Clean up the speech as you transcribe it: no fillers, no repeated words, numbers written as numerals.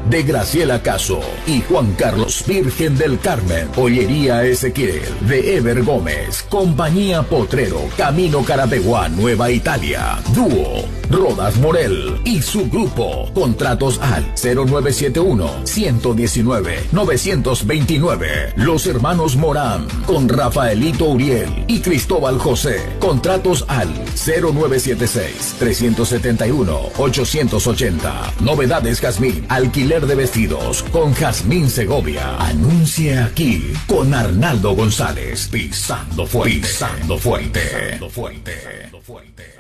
de Graciela Caso y Juan Carlos Virgen del Carmen. Joyería Ezequiel de Ever Gómez. Compañía Potrero, Camino Carapeguá, Nueva Italia. Dúo Rodas Morel y su grupo. Contratos al 0971-119-929. Los hermanos Morán con Rafaelito Uriel y Cristóbal José. Contratos al 0976-371-880. Novedades Jazmín. Alquiler de vestidos con Jazmín Segovia. Anuncie aquí con Arnaldo González. Pisando fuerte. Pisando fuerte. Pisando fuerte.